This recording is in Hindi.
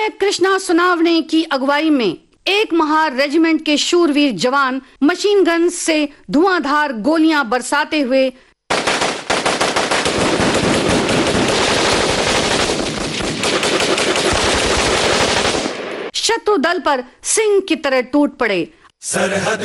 विनायक कृष्णा सुनावणे की अगुवाई में एक महार रेजिमेंट के शूरवीर जवान मशीन गन से धुआंधार गोलियां बरसाते हुए शत्रु दल पर सिंह की तरह टूट पड़े। सरहद